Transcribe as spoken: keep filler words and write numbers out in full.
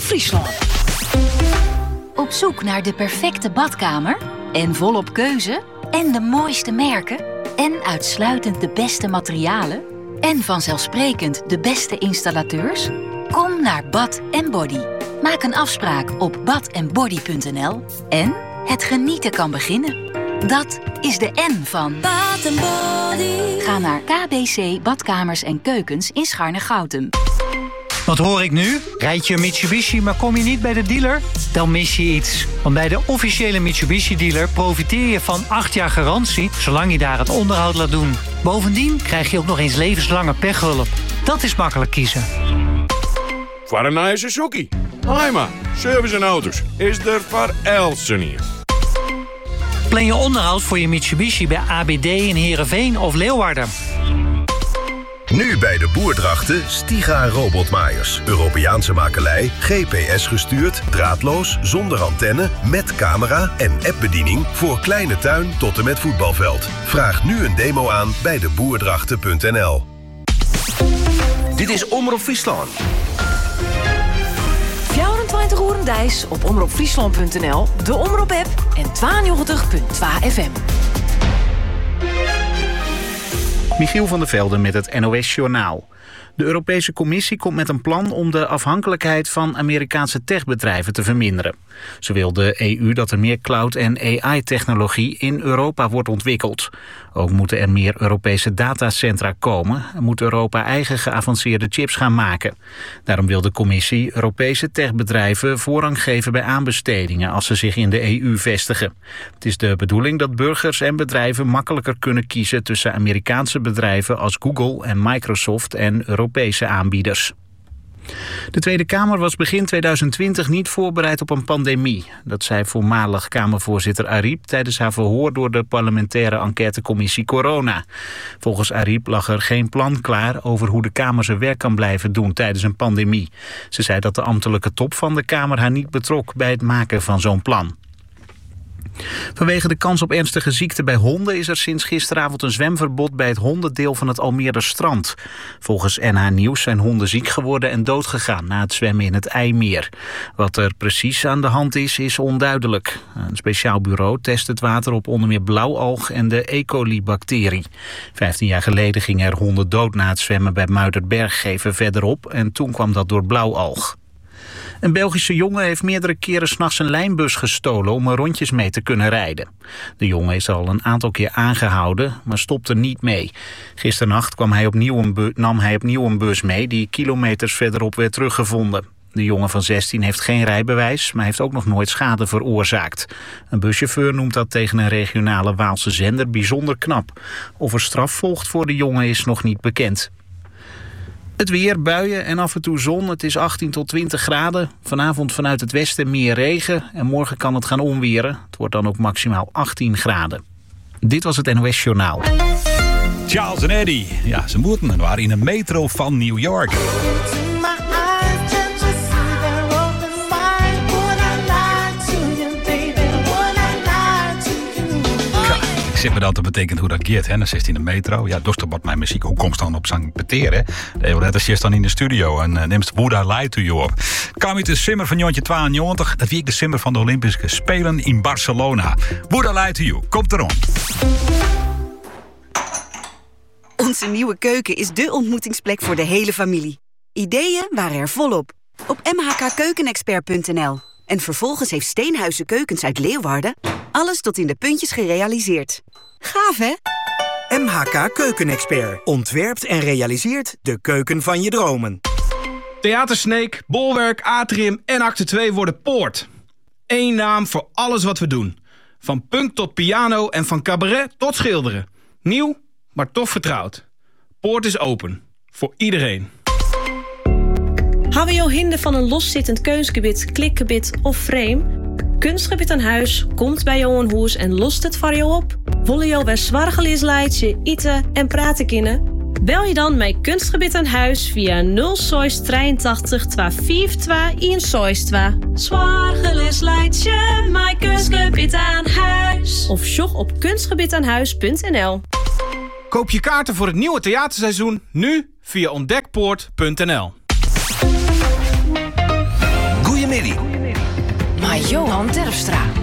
Friesland. Op zoek naar de perfecte badkamer? En volop keuze? En de mooiste merken? En uitsluitend de beste materialen? En vanzelfsprekend de beste installateurs? Kom naar Bath and Body. Maak een afspraak op bath and body punt n l en het genieten kan beginnen. Dat is de N van Bath and Body. Ga naar K B C Badkamers en Keukens in Scharne-Goutem. Wat hoor ik nu? Rijd je een Mitsubishi, maar kom je niet bij de dealer? Dan mis je iets. Want bij de officiële Mitsubishi-dealer profiteer je van acht jaar garantie, zolang je daar het onderhoud laat doen. Bovendien krijg je ook nog eens levenslange pechhulp. Dat is makkelijk kiezen. Voor een nieuwe Suzuki. Haima, service en auto's is er voor Elsen hier. Plan je onderhoud voor je Mitsubishi bij A B D in Heerenveen of Leeuwarden. Nu bij de Boerdrachten Stiga robotmaaiers. Europeaanse makelij, G P S gestuurd, draadloos, zonder antenne, met camera en appbediening voor kleine tuin tot en met voetbalveld. Vraag nu een demo aan bij de boerdrachten punt n l. Dit is Omroep Friesland. vierentwintig uur Dijs op omroep friesland punt n l, de Omroep-app en tweeënnegentig punt twee F M. Michiel van der Velde met het N O S-journaal. De Europese Commissie komt met een plan om de afhankelijkheid van Amerikaanse techbedrijven te verminderen. Ze wil de E U dat er meer cloud- en A I-technologie in Europa wordt ontwikkeld. Ook moeten er meer Europese datacentra komen en moet Europa eigen geavanceerde chips gaan maken. Daarom wil de Commissie Europese techbedrijven voorrang geven bij aanbestedingen als ze zich in de E U vestigen. Het is de bedoeling dat burgers en bedrijven makkelijker kunnen kiezen tussen Amerikaanse bedrijven als Google en Microsoft en Europese aanbieders. De Tweede Kamer was begin tweeduizend twintig niet voorbereid op een pandemie. Dat zei voormalig Kamervoorzitter Ariep tijdens haar verhoor door de parlementaire enquêtecommissie Corona. Volgens Ariep lag er geen plan klaar over hoe de Kamer zijn werk kan blijven doen tijdens een pandemie. Ze zei dat de ambtelijke top van de Kamer haar niet betrok bij het maken van zo'n plan. Vanwege de kans op ernstige ziekte bij honden is er sinds gisteravond een zwemverbod bij het hondendeel van het Almeerder strand. Volgens N H Nieuws zijn honden ziek geworden en doodgegaan na het zwemmen in het IJmeer. Wat er precies aan de hand is, is onduidelijk. Een speciaal bureau test het water op onder meer blauwalg en de E. coli-bacterie. Vijftien jaar geleden gingen er honden dood na het zwemmen bij Muiderberg even verderop en toen kwam dat door blauwalg. Een Belgische jongen heeft meerdere keren 's nachts een lijnbus gestolen om er rondjes mee te kunnen rijden. De jongen is al een aantal keer aangehouden, maar stopte niet mee. Gisternacht kwam hij opnieuw een bu- nam hij opnieuw een bus mee die kilometers verderop werd teruggevonden. De jongen van zestien heeft geen rijbewijs, maar heeft ook nog nooit schade veroorzaakt. Een buschauffeur noemt dat tegen een regionale Waalse zender bijzonder knap. Of er straf volgt voor de jongen is nog niet bekend. Het weer, buien en af en toe zon. Het is achttien tot twintig graden. Vanavond vanuit het westen meer regen. En morgen kan het gaan onweren. Het wordt dan ook maximaal achttien graden. Dit was het N O S Journaal. Charles en Eddie. Ja, ze moeten en waren in een metro van New York. Ik zit me dat betekent hoe dat gaat, hè? Dan zit in de metro. Ja, dus wat mijn muziek ook constant op zang peteren. Dat is dan in de studio en uh, neemt Would I Lie to You op. Kwam uit de simmer van Jontje tweeënnegentig. Dat week de simmer van de Olympische Spelen in Barcelona. Would I Lie to You, komt erom. Onze nieuwe keuken is dé ontmoetingsplek voor de hele familie. Ideeën waren er volop. Op m h k keukenexpert punt n l. En vervolgens heeft Steenhuizen Keukens uit Leeuwarden alles tot in de puntjes gerealiseerd. Gaaf, hè? M H K Keukenexpert ontwerpt en realiseert de keuken van je dromen. Theater Sneek, Bolwerk, Atrium en Acte twee worden Poort. Eén naam voor alles wat we doen. Van punk tot piano en van cabaret tot schilderen. Nieuw, maar toch vertrouwd. Poort is open. Voor iedereen. Hebben we jou hinder van een loszittend keusgebied, klikgebied of frame? Kunstgebied aan huis komt bij jou een hoes en lost het voor jou op. Willen jou bij zwargelisleidje, eten en praten kunnen? Bel je dan met Kunstgebied aan huis via nul zes drieëntachtig tweehonderdvijfentwintig honderdzevenentwintig. Zwargelisleidje, mijn Kunstgebied aan huis. Of sjog op kunstgebied aan huis punt n l. Koop je kaarten voor het nieuwe theaterseizoen nu via ontdekpoort punt n l. Goedemiddag. Maar Johan Terpstra.